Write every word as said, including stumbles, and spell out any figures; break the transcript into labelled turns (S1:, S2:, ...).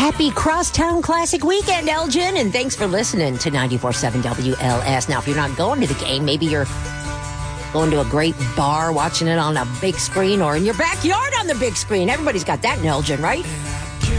S1: Happy Crosstown Classic weekend, Elgin, and thanks for listening to ninety-four point seven W L S. Now, if you're not going to the game, maybe you're going to a great bar, watching it on a big screen, or in your backyard on the big screen. Everybody's got that in Elgin, right?